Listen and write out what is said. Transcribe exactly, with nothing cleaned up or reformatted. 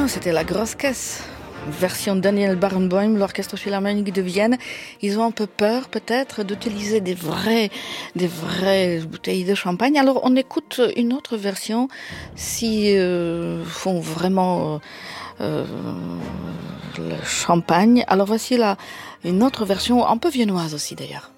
c'était la grosse caisse. Version Daniel Barenboim, l'Orchestre Philharmonique de Vienne. Ils ont un peu peur, peut-être, d'utiliser des vrais, des vraies bouteilles de champagne. Alors, on écoute une autre version, si euh, font vraiment euh, le champagne. Alors, voici là une autre version, un peu viennoise aussi, d'ailleurs.